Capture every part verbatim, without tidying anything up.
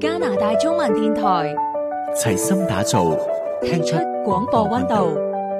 加拿大中文電台， 齊心打造， 聽出廣播溫度。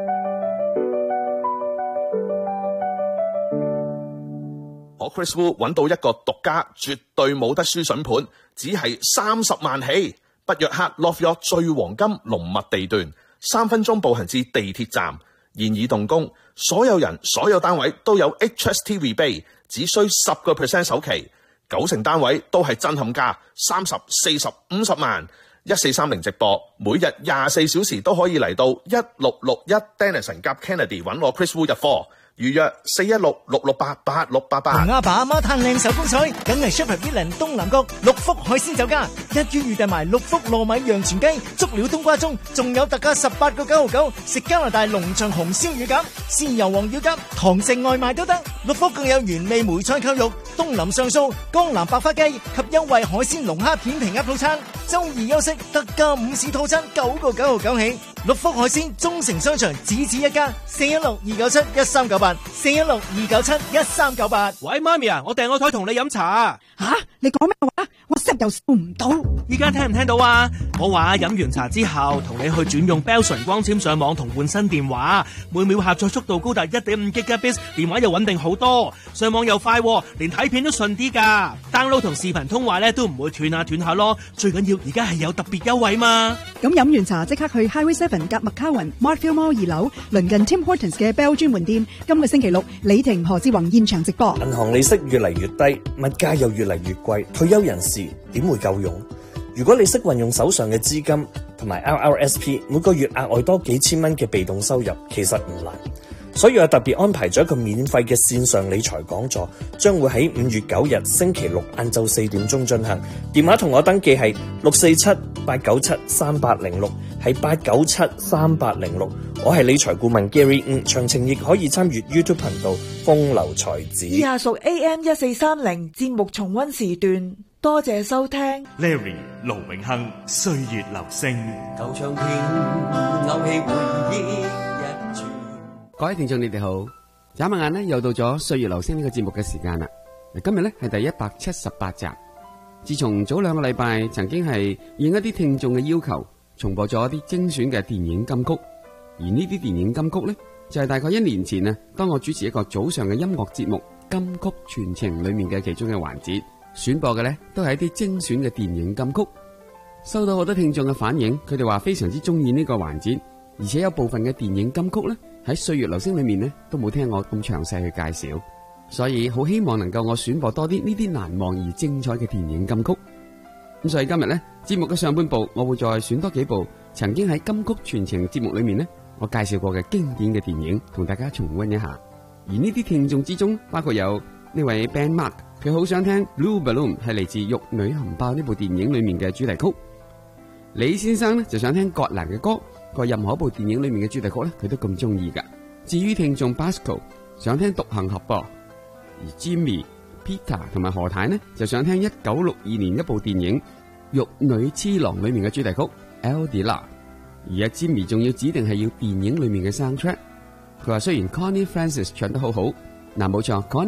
我 Chris Wu 揾到一個獨家，絕對冇得輸筍盤，只係三十萬起。北約克 Love York 最黃金濃密地段，三分鐘步行至地鐵站，現已動工。所有人、所有單位都有 H S T rebate， 只需十個 percent 首期，九成單位都係震撼價，三十、四十、五十萬。一四三零直播，每日廿四小時都可以嚟到一六六一 Denison 夾 Kennedy 揾我 Chris Wu 入貨。預約四一六六六八八六八八。 同阿爸阿媽嘆靚手工菜，梗係 Shepherd William 東南角六福海鮮酒家，一於預訂埋六福糯米洋全雞、足料冬瓜盅，仲有特價十八個九毫九，食加拿大農場紅燒乳鴿、鮮油黃乳鴿，堂食外賣都得。六福更有原味梅菜扣肉、東林上素、江南百花雞及優惠海鮮龍蝦片皮鴨套餐。周二休息特價午市套餐九個九毫九起。六福海鮮中城商場只此一家，四一六二九七一三九八，四一六二九七一三九八。 喂，媽咪啊，我訂個台同你飲茶。 吓、啊，你講咩話？我室又收唔到。 依家聽唔聽到啊？我話飲完茶之後，同你去轉用 Bell 純光纖上網同換新電話，每秒下載速度高達 一點五 Gigabits， 電話又穩定好多，上網又快，連睇片都順啲噶。download 同視頻通話咧都唔會斷下斷下咯。最緊要而家係有特別優惠嘛。 咁飲完茶即刻去 Highway Seven 夾麥卡雲 Markfield Mall 二樓，鄰近 Tim Hortons 嘅 Bell 專門店。今個星期六，李婷何志宏現場直播。 銀行利息越嚟越低，物價又越嚟越貴，退休人士點會夠用？如果你識運用手上嘅資金同埋 R R S P， 每個月額外多幾千蚊嘅被動收入，其實唔難。所以我特別安排咗一個免費嘅線上理財講座，將會喺五月九日星期六晏晝四點鐘進行。電話同我登記係六四七八九七三八零六，係八九七三八零六。我係理財顧問 Gary， 嗯，詳情亦可以參與 YouTube 頻道風流才子。 以下屬 A M 一四三零節目重溫時段，多謝收聽。 Larry 盧永亨歲月留聲， 舊唱片勾起回憶一串。 各位聽眾你哋好，眨下眼呢又到咗歲月留聲呢個節目嘅時間啦。今日呢係第一百七十八集。自從早兩個禮拜曾經係應一啲聽眾嘅要求，重播咗一啲精選嘅電影金曲，而呢啲電影金曲呢，就係、是、大概一年前啊，當我主持一個早上嘅音樂節目《金曲傳情》裏面嘅其中嘅環節，選播嘅呢都係一啲精選嘅電影金曲。收到好多聽眾嘅反應，佢哋話非常之中意呢個環節，而且有部分嘅電影金曲呢，喺歲月留聲裏面呢都冇聽我咁詳細去介紹，所以好希望能夠我選播多啲呢啲難忘而精彩嘅電影金曲。咁所以今日呢節目嘅上半部，我會再選多幾部曾經喺金曲傳情節目裏面呢我介紹過嘅經典嘅電影，同大家重溫一下。而呢啲聽眾之中，包括有呢位 Ben Mark， 佢好想聽 Blue Balloon 係嚟自《玉女含爆》呢部電影裏面嘅主題曲。李先生呢就想聽葛蘭嘅歌，個任何一部電影裏面嘅主題曲呢佢都咁中意噶。至於聽眾 Basco 想聽獨行俠噃，而 Jimmy、Peter 同埋何太呢就想聽一九六二年一部電影《玉女痴郎》裏面嘅主題曲 Eldila， 而阿 Jimmy 仲要指定係要電影裏面嘅 soundtrack。佢話雖然 Connie Francis 唱得好好，嗱冇錯。